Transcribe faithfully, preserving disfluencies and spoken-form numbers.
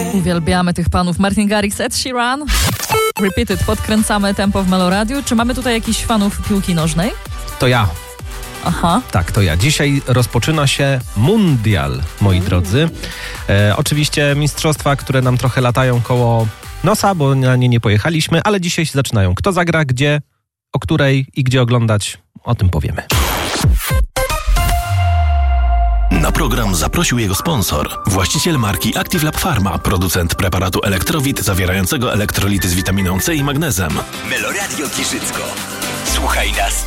Uwielbiamy tych panów. Martin Garrix, Ed Sheeran. Repeated, podkręcamy tempo w Meloradiu. Czy mamy tutaj jakichś fanów piłki nożnej? To ja. Aha. Tak, to ja. Dzisiaj rozpoczyna się mundial, moi drodzy. E, oczywiście mistrzostwa, które nam trochę latają koło nosa, bo na nie nie pojechaliśmy, ale dzisiaj się zaczynają. Kto zagra, gdzie, o której i gdzie oglądać, o tym powiemy. Na program zaprosił jego sponsor, właściciel marki Active Lab Pharma, producent preparatu Elektrowit zawierającego elektrolity z witaminą C i magnezem. Meloradio Giżycko. Słuchaj nas